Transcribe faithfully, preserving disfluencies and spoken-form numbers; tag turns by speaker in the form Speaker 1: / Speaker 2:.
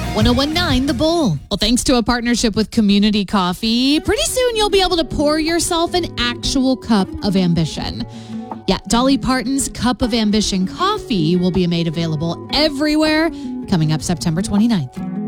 Speaker 1: ten nineteen The Bull. Well, thanks to a partnership with Community Coffee, pretty soon you'll be able to pour yourself an actual cup of ambition. Yeah, Dolly Parton's Cup of Ambition coffee will be made available everywhere coming up September twenty-ninth.